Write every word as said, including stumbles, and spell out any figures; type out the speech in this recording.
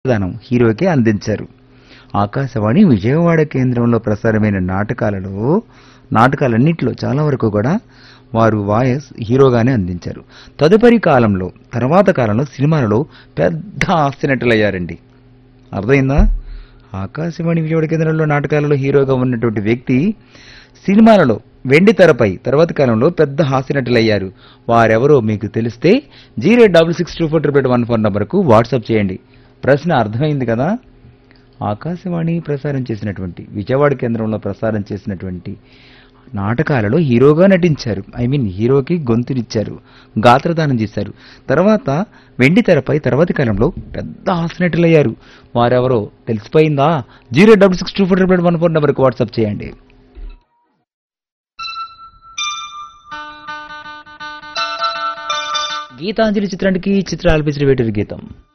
దానం హీరోకి అందించారు. ఆకాశవాణి విజయవాడ కేంద్రంలో ప్రసారమైన నాటకాలలో నాటకాలన్నింటిలో చాలా వరకు కూడా వారు వాయిస్ హీరోగానే అందించారు. తదుపరి కాలంలో తర్వాత కాలంలో సినిమాలలో పెద్ద హాస్యనటులయ్యారండి. అర్థమైందా? ఆకాశవాణి విజయవాడ కేంద్రంలో నాటకాలలో హీరోగా ఉన్నటువంటి వ్యక్తి సినిమాలలో వెండి తెరపై తర్వాత కాలంలో పెద్ద హాస్యనటులయ్యారు. వారెవరో మీకు తెలిస్తే zero double six two four triple eight one four నంబర్కు వాట్సాప్ చేయండి. ప్రశ్న అర్థమైంది కదా? ఆకాశవాణి ప్రసారం చేసినటువంటి విజయవాడ కేంద్రంలో ప్రసారం చేసినటువంటి నాటకాలలో హీరోగా నటించారు. ఐ మీన్ హీరోకి గొంతునిచ్చారు, గాత్రదానం చేశారు. తర్వాత వెండి తెరపై తర్వాతి కాలంలో పెద్ద హాస్యనటులయ్యారు. వారెవరో తెలిసిపోయిందా? Zero double six two four triple eight one four నెంబర్కి వాట్సాప్ చేయండి. గీతాంజలి చిత్రానికి చిత్రాలపించిన వేటూరి గీతం.